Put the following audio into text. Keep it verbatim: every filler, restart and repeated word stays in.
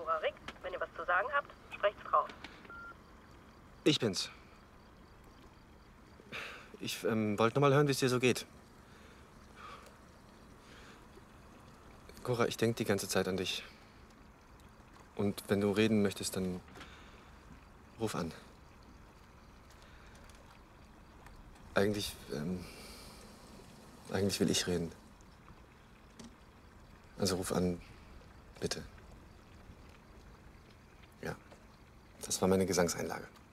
Cora Rick. Wenn ihr was zu sagen habt, sprecht's drauf. Ich bin's. Ich ähm, wollte nur mal hören, wie es dir so geht. Cora, ich denke die ganze Zeit an dich. Und wenn du reden möchtest, dann ruf an. Eigentlich, ähm, eigentlich will ich reden. Also ruf an, bitte. Ja, das war meine Gesangseinlage.